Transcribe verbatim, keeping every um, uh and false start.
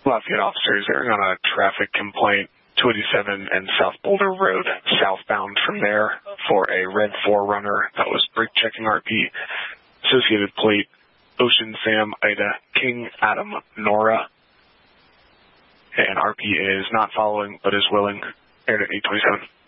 Lafayette officers are on a traffic complaint, two eighty-seven and South Boulder Road, southbound from there, for a red four runner that was brake checking R P. Associated plate, Ocean Sam Ida King Adam Nora. And R P is not following, but is willing. Aired at eight twenty-seven.